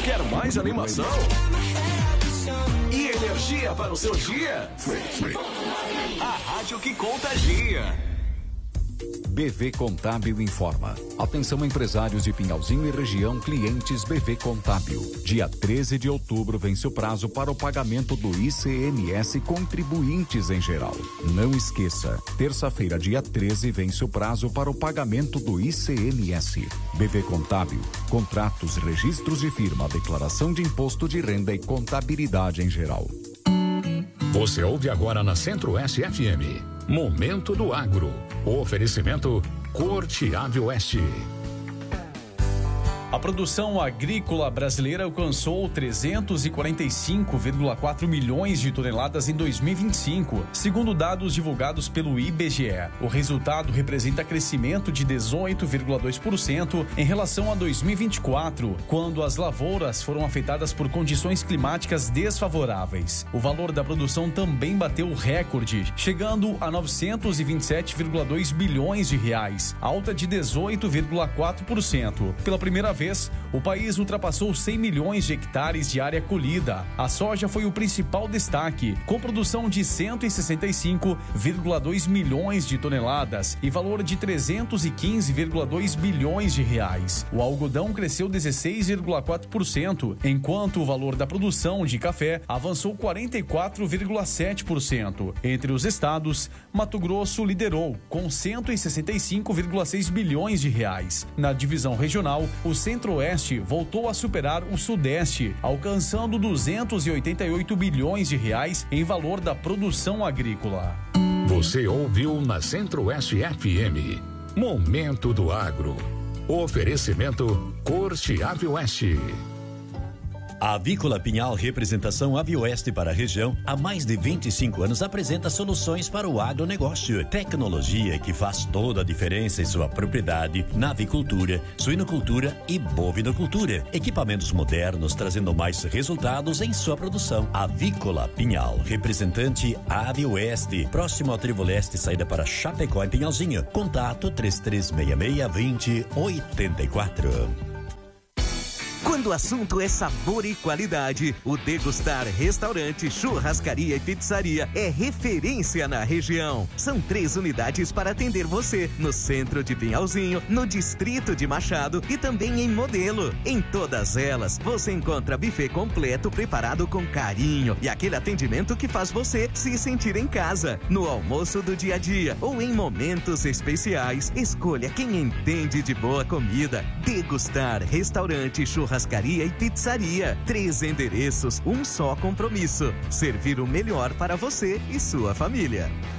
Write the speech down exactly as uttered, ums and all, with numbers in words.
Quer mais animação? E energia para o seu dia? A rádio que contagia. B V Contábil informa. Atenção empresários de Pinhalzinho e região, clientes B V Contábil. Dia treze de outubro vence o prazo para o pagamento do I C M S contribuintes em geral. Não esqueça, terça-feira, dia treze, vence o prazo para o pagamento do I C M S. B V Contábil, contratos, registros de firma, declaração de imposto de renda e contabilidade em geral. Você ouve agora na Centro-Oeste F M. Momento do Agro. O oferecimento Corte Ave Oeste. A produção agrícola brasileira alcançou trezentos e quarenta e cinco vírgula quatro milhões de toneladas em dois mil e vinte e cinco, segundo dados divulgados pelo I B G E. O resultado representa crescimento de dezoito vírgula dois por cento em relação a dois mil e vinte e quatro, quando as lavouras foram afetadas por condições climáticas desfavoráveis. O valor da produção também bateu o recorde, chegando a novecentos e vinte e sete vírgula dois bilhões de reais, alta de dezoito vírgula quatro por cento. Pela primeira vez, o país ultrapassou cem milhões de hectares de área colhida. A soja foi o principal destaque, com produção de cento e sessenta e cinco vírgula dois milhões de toneladas e valor de trezentos e quinze vírgula dois bilhões de reais. O algodão cresceu dezesseis vírgula quatro por cento, enquanto o valor da produção de café avançou quarenta e quatro vírgula sete por cento. Entre os estados, Mato Grosso liderou, com cento e sessenta e cinco vírgula seis bilhões de reais. Na divisão regional, o Centro-Oeste voltou a superar o Sudeste, alcançando duzentos e oitenta e oito bilhões de reais em valor da produção agrícola. Você ouviu na Centro-Oeste F M. Momento do Agro. Oferecimento Corte Ave Oeste. A Avícola Pinhal Representação Avioeste para a região, há mais de vinte e cinco anos apresenta soluções para o agronegócio. Tecnologia que faz toda a diferença em sua propriedade na avicultura, suinocultura e bovinocultura. Equipamentos modernos trazendo mais resultados em sua produção. Avícola Pinhal, representante Avioeste, próximo ao Trevo Leste, saída para Chapecó em Pinhalzinho. Contato três três seis seis, dois zero oito quatro. Quando o assunto é sabor e qualidade, o Degustar Restaurante, Churrascaria e Pizzaria é referência na região. São três unidades para atender você, no centro de Pinhalzinho, no distrito de Machado e também em Modelo. Em todas elas, você encontra buffet completo preparado com carinho e aquele atendimento que faz você se sentir em casa. No almoço do dia a dia ou em momentos especiais, escolha quem entende de boa comida. Degustar Restaurante, Churrascaria Churrascaria e Pizzaria. Três endereços, um só compromisso. Servir o melhor para você e sua família.